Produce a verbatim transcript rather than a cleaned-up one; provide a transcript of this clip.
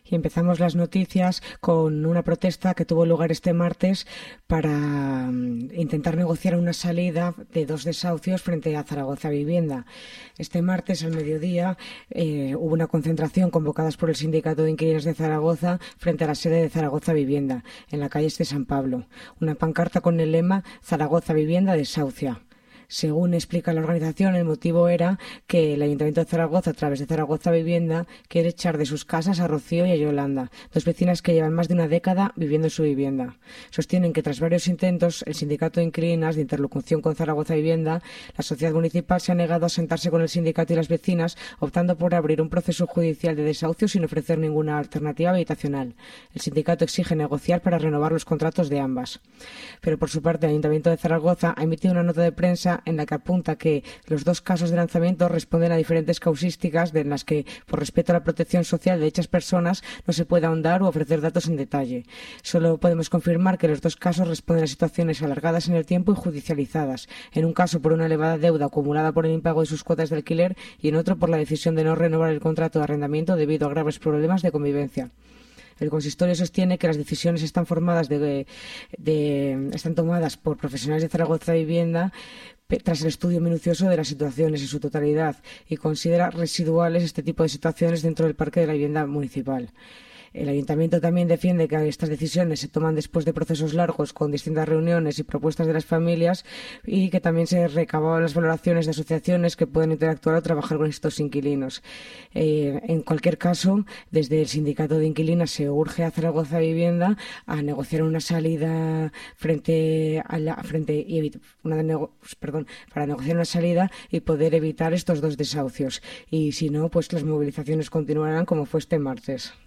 Y empezamos las noticias con una protesta que tuvo lugar este martes para um, intentar negociar una salida de dos desahucios frente a Zaragoza Vivienda. Este martes al mediodía eh, hubo una concentración convocada por el Sindicato de Inquilinos de Zaragoza frente a la sede de Zaragoza Vivienda, en la calle de San Pablo. Una pancarta con el lema Zaragoza Vivienda desahucia. Según explica la organización, el motivo era que el Ayuntamiento de Zaragoza, a través de Zaragoza Vivienda, quiere echar de sus casas a Rocío y a Yolanda, dos vecinas que llevan más de una década viviendo en su vivienda. Sostienen que tras varios intentos, el sindicato de inquilinas de interlocución con Zaragoza Vivienda, la sociedad municipal se ha negado a sentarse con el sindicato y las vecinas, optando por abrir un proceso judicial de desahucio sin ofrecer ninguna alternativa habitacional. El sindicato exige negociar para renovar los contratos de ambas. Pero por su parte, el Ayuntamiento de Zaragoza ha emitido una nota de prensa en la que apunta que los dos casos de lanzamiento responden a diferentes causísticas de las que, por respeto a la protección social de dichas personas, no se puede ahondar o ofrecer datos en detalle. Solo podemos confirmar que los dos casos responden a situaciones alargadas en el tiempo y judicializadas, en un caso por una elevada deuda acumulada por el impago de sus cuotas de alquiler y en otro por la decisión de no renovar el contrato de arrendamiento debido a graves problemas de convivencia. El consistorio sostiene que las decisiones están formadas de, de, están tomadas por profesionales de Zaragoza Vivienda tras el estudio minucioso de las situaciones en su totalidad y considera residuales este tipo de situaciones dentro del parque de la vivienda municipal. El Ayuntamiento también defiende que estas decisiones se toman después de procesos largos con distintas reuniones y propuestas de las familias y que también se recababan las valoraciones de asociaciones que pueden interactuar o trabajar con estos inquilinos. Eh, en cualquier caso, desde el Sindicato de Inquilinas se urge a Zaragoza Vivienda a negociar una salida frente a la frente y una de nego, perdón, para negociar una salida y poder evitar estos dos desahucios. Y si no, pues las movilizaciones continuarán como fue este martes.